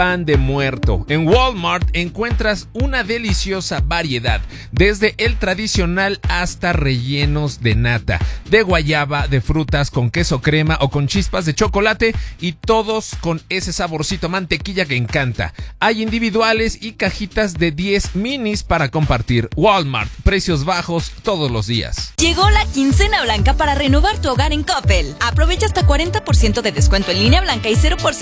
pan de muerto. En Walmart encuentras una deliciosa variedad, desde el tradicional hasta rellenos de nata, de guayaba, de frutas con queso crema o con chispas de chocolate, y todos con ese saborcito mantequilla que encanta. Hay individuales y cajitas de 10 minis para compartir. Walmart, precios bajos todos los días. Llegó la quincena blanca para renovar tu hogar en Coppel. Aprovecha hasta 40% de descuento en línea blanca y 0%